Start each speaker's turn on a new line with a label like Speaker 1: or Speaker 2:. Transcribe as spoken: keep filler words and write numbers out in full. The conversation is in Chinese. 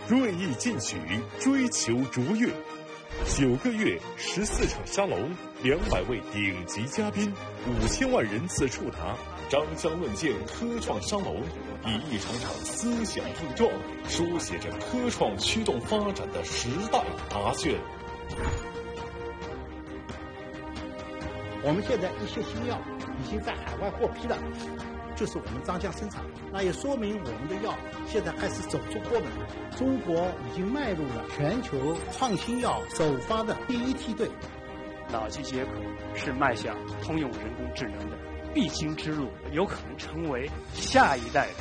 Speaker 1: 锐意进取，追求卓越。九个月，十四场沙龙，两百位顶级嘉宾，五千万人次触达。张江论剑科创沙龙，以一场场思想碰撞，书写着科创驱动发展的时代答卷。
Speaker 2: 我们现在一些新药已经在海外获批了，就是我们张江生产，那也说明我们的药现在开始走出国门。中国已经迈入了全球创新药首发的第一梯队。
Speaker 3: 脑机接口是迈向通用人工智能的必经之路，有可能成为下一代